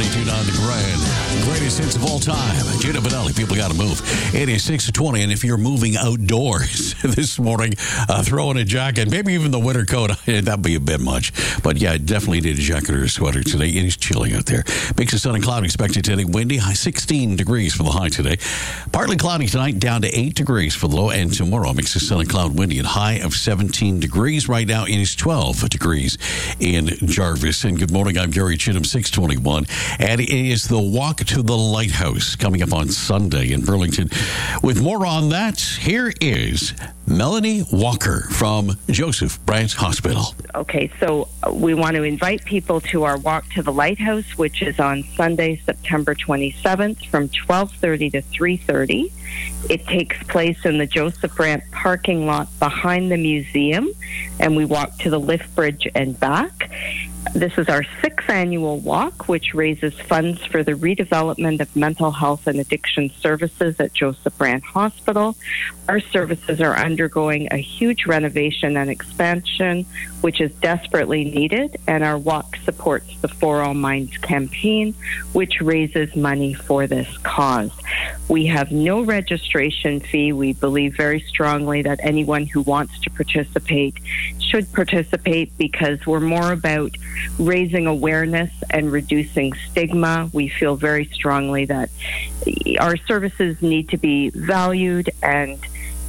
92.9 The Grand. Greatest hits of all time. Gina Benelli, People Gotta Move. It is 6:20, and if you're moving outdoors this morning, throw in a jacket, maybe even the winter coat. That'd be a bit much. But yeah, definitely need a jacket or a sweater today. It is chilly out there. Mix of sun and cloud expected today. Windy, high 16 degrees for the high today. Partly cloudy tonight, down to 8 degrees for the low. And tomorrow, mix of sun and cloud, windy, and high of 17 degrees. Right now, it is 12 degrees in Jarvis. And good morning, I'm Gary Chittum, 621. And it is the Walk to the Lighthouse coming up on Sunday in Burlington. With more on that, here is Melanie Walker from Joseph Brant Hospital. Okay, so we want to invite people to our Walk to the Lighthouse, which is on Sunday, September 27th from 12:30 to 3:30. It takes place in the Joseph Brant parking lot behind the museum, and we walk to the lift bridge and back. This is our 6th annual walk, which raises funds for the redevelopment of mental health and addiction services at Joseph Brant Hospital. Our services are undergoing a huge renovation and expansion, which is desperately needed, and our walk supports the For All Minds campaign, which raises money for this cause. We have no registration fee. We believe very strongly that anyone who wants to participate should participate because we're more about raising awareness and reducing stigma. We feel very strongly that our services need to be valued, and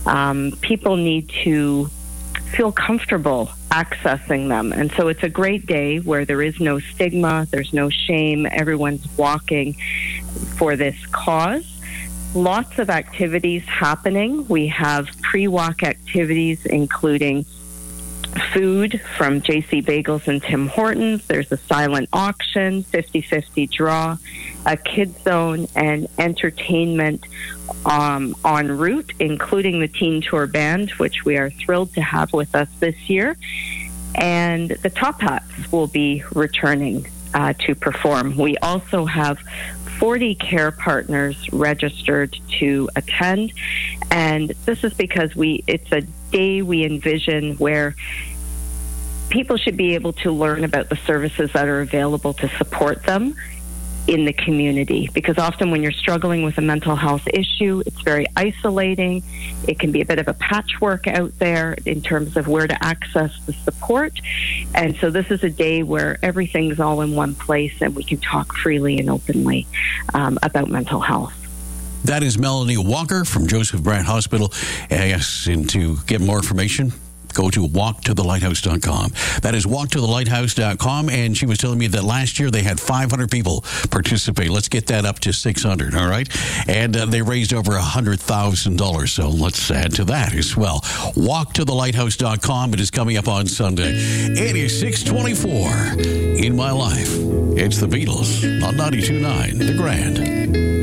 people need to feel comfortable accessing them. And so it's a great day where there is no stigma, there's no shame, everyone's walking for this cause. Lots of activities happening. We have pre-walk activities including food from JC Bagels and Tim Hortons. There's a silent auction, 50-50 draw, a kids zone, and entertainment en route, including the Teen Tour Band, which we are thrilled to have with us this year. And the Top Hats will be returning to perform. We also have 40 care partners registered to attend, and this is because it's a day we envision where people should be able to learn about the services that are available to support them in the community, because often when you're struggling with a mental health issue, it's very isolating. It can be a bit of a patchwork out there in terms of where to access the support. And so this is a day where everything's all in one place and we can talk freely and openly about mental health. That is Melanie Walker from Joseph Brant Hospital. Yes, and to get more information, go to walktothelighthouse.com. That is walktothelighthouse.com. And she was telling me that last year they had 500 people participate. Let's get that up to 600, all right? And they raised over $100,000. So let's add to that as well. Walktothelighthouse.com. It is coming up on Sunday. It is 6:24 in my life. It's the Beatles on 92.9 The Grand.